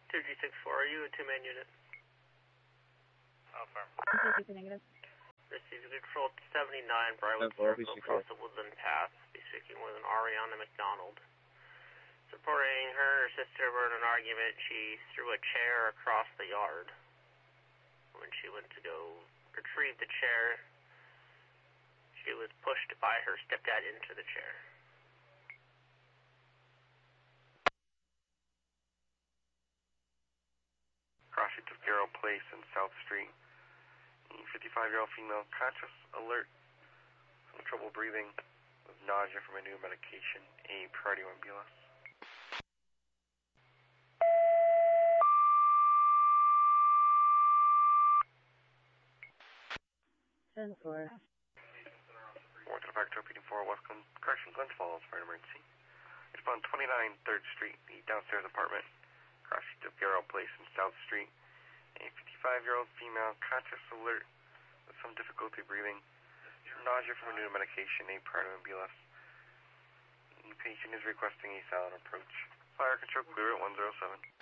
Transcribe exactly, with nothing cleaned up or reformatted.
two G six four, are you a two-man unit? Affirm. Negative. Receiving control seventy-nine, Briarwood Circle, across the Woodland Path. Be speaking with an Ariana McDonald. Supporting her sister were in an argument. She threw a chair across the yard. When she went to go retrieve the chair, she was pushed by her stepdad into the chair. Crashing to Garrow Place and South Street. fifty-five-year-old female conscious, alert, some trouble breathing, with nausea from a new medication, a priority ambulance. ten four. One to the Factor P D four, Westcombe, correction, Glens Falls, for an emergency. Respond twenty-nine third Street, the downstairs apartment, crashing to Garrow Place and South Street. A fifty-five-year-old female conscious, alert, with some difficulty breathing, some nausea from a new medication, a priority ambulance. The patient is requesting a silent approach. Fire control clear at one zero seven.